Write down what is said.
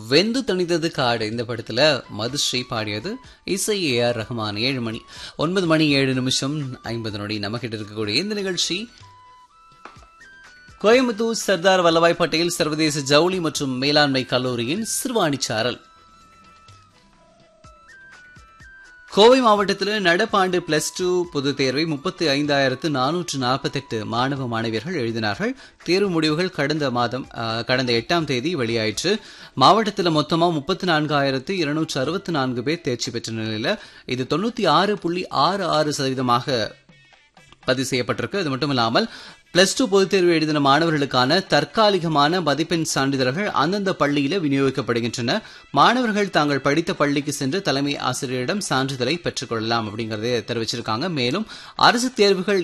வெந்து தணிந்தது காடு இந்த படத்துல மதுஸ்ரீ பாடியது. இசை AR ரஹ்மான். 7 மணி 9 மணி 7 நிமிஷம் 50 நொடி நமக்கிட்ட இருக்கக்கூடிய இந்த நிகழ்ச்சி கோயம்புத்தூர் சர்தார் வல்லபாய் பட்டேல் சர்வதேச ஜவுளி மற்றும் மேலாண்மை கல்லூரியின் சிறுவாணி சாரல். கோவை மாவட்டத்தில் நடப்பாண்டு +2 பொதுத் தேர்வை 35,448 மாணவ மாணவியர்கள் எழுதினார்கள். தேர்வு முடிவுகள் கடந்த 8ஆம் தேதி வெளியாயிற்று. மாவட்டத்தில் மொத்தமாக 34,264 பேர் தேர்ச்சி பெற்ற நிலையில் இது 96.66% பதிவு செய்யப்பட்டிருக்கு. அது மட்டும் இல்லாமல் +2 பொதுத் தேர்வு எழுதின மாணவர்களுக்கான தற்காலிகமான மதிப்பெண் சான்றிதழ்கள் அந்தந்த பள்ளியில விநியோகிக்கப்படுகின்றன. மாணவர்கள் தாங்கள் படித்த பள்ளிக்கு சென்று தலைமை ஆசிரியரிடம் சான்றிதழை பெற்றுக் கொள்ளலாம் அப்படிங்கறதை தெரிவிச்சிருக்காங்க. மேலும் அரசு தேர்வுகள்